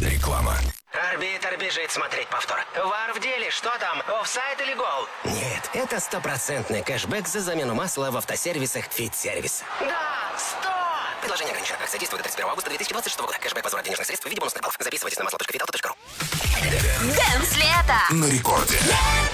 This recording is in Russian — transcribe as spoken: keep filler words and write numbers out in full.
Реклама. Арбитр бежит смотреть повтор. Вар в деле, что там, офсайд или гол? Нет, это стопроцентный кэшбэк за замену масла в автосервисах «Фит-сервис». Да, сто! Предложение ограничено. Акция действует до тридцать первого августа две тысячи двадцать шестого года. Кэшбэк по возврату денежных средств в виде бонусных баллов. Записывайтесь на масло точка фит авто точка ру. Дэнс лето. На рекорде.